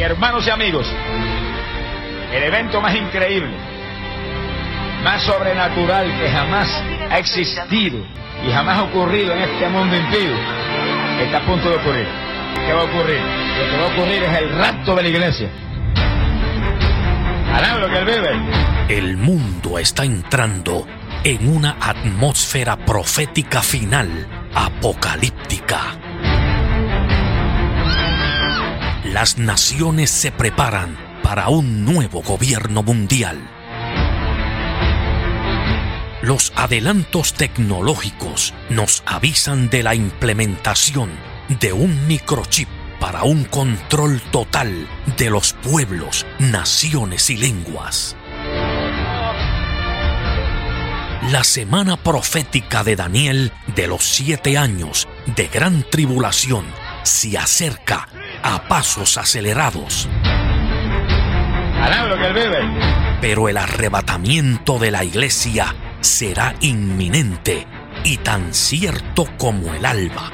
hermanos y amigos, el evento más increíble, más sobrenatural que jamás ha existido y jamás ha ocurrido en este mundo impío, está a punto de ocurrir. ¿Qué va a ocurrir? Lo que va a ocurrir es el rapto de la iglesia. Alaba lo que él vive. El mundo está entrando en una atmósfera profética final, apocalíptica. Las naciones se preparan para un nuevo gobierno mundial. Los adelantos tecnológicos nos avisan de la implementación de un microchip para un control total de los pueblos, naciones y lenguas. La semana profética de Daniel de los 7 años de gran tribulación se acerca a pasos acelerados. Alaba lo que él vive. Pero el arrebatamiento de la iglesia será inminente y tan cierto como el alba.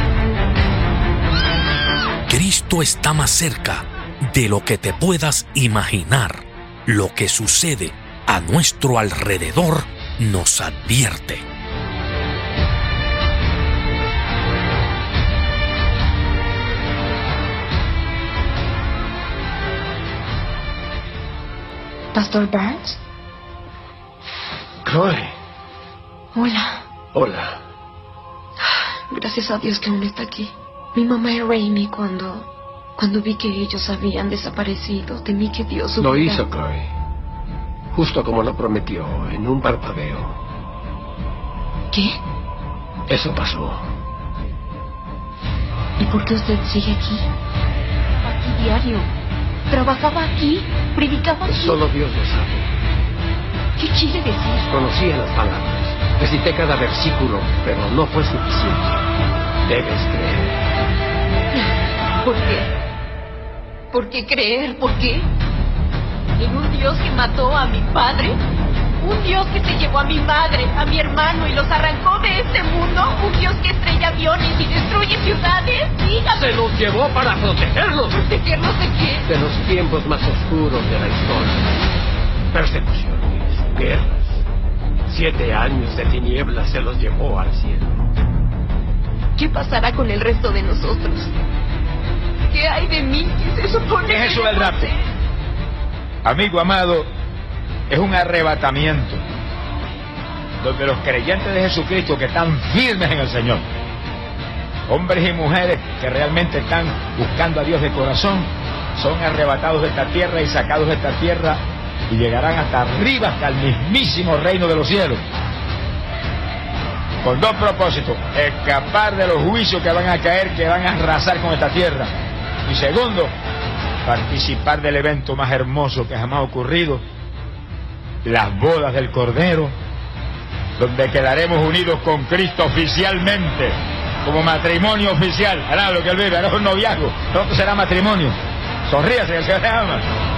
Cristo está más cerca de lo que te puedas imaginar. Lo que sucede a nuestro alrededor nos advierte. Pastor Burns. Chloe. Hola. Hola. Gracias a Dios que aún está aquí. Mi mamá y Raimi, cuando vi que ellos habían desaparecido, temí que Dios Lo hubiera... hizo, Chloe. Justo como lo prometió, en un parpadeo. ¿Qué? Eso pasó. ¿Y por qué usted sigue aquí? Aquí diario. ¿Trabajaba aquí? ¿Predicaba aquí? Solo Dios lo sabe. ¿Qué quiere decir? Conocía las palabras. Recité cada versículo, pero no fue suficiente. Debes creer. ¿Por qué? ¿Por qué creer? ¿Por qué? ¿En un Dios que mató a mi padre? ¿Un Dios que se llevó a mi madre, a mi hermano y los arrancó de este mundo? ¿Un Dios que estrella aviones y destruye ciudades? Dígame. Se los llevó para protegerlos. ¿Protegerlos de qué? De los tiempos más oscuros de la historia. Persecuciones, guerras. 7 años de tinieblas se los llevó al cielo. ¿Qué pasará con el resto de nosotros? ¿Qué hay de mí? ¿Qué se supone ¿Qué es eso que del rapto? debo hacer? Amigo amado, es un arrebatamiento donde los creyentes de Jesucristo que están firmes en el Señor, hombres y mujeres que realmente están buscando a Dios de corazón, son arrebatados de esta tierra y sacados de esta tierra y llegarán hasta arriba, hasta el mismísimo reino de los cielos, con 2 propósitos: escapar de los juicios que van a caer, que van a arrasar con esta tierra, y segundo, participar del evento más hermoso que jamás ha ocurrido, las bodas del Cordero, donde quedaremos unidos con Cristo oficialmente, como matrimonio oficial. Alaba lo que él vive, no es un noviazgo, pronto será matrimonio. Sonríase, que se ama.